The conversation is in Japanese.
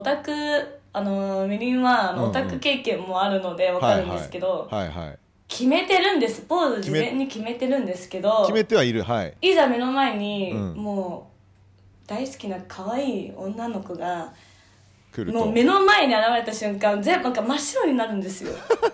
オタクみりんはオタク経験もあるので分かるんですけど、 はいはい、 決めてるんです。ポーズ事前に決めてるんですけど、 決めてはいる。はい。 いざ目の前に、もう大好きな可愛い女の子が来るともう目の前に現れた瞬間全部なんか真っ白になるんですよ